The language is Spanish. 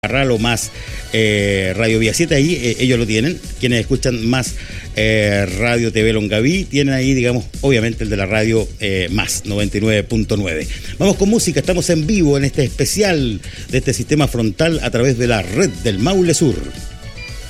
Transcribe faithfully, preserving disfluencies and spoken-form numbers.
Parral o más eh, Radio Vía siete, ahí eh, ellos lo tienen. Quienes escuchan más eh, Radio T V Longaví tienen ahí, digamos, obviamente el de la radio eh, más noventa y nueve punto nueve. Vamos con música, estamos en vivo en este especial de este sistema frontal a través de la red del Maule Sur.